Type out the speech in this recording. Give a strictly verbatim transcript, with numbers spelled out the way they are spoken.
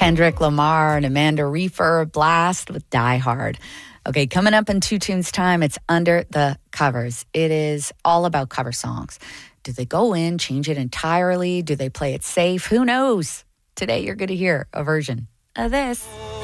Kendrick Lamar and Amanda Reefer, Blast with Die Hard. Okay, coming up in two tunes time, it's Under the Covers. It is all about cover songs. Do they go in, change it entirely? Do they play it safe? Who knows? Today you're going to hear a version of this.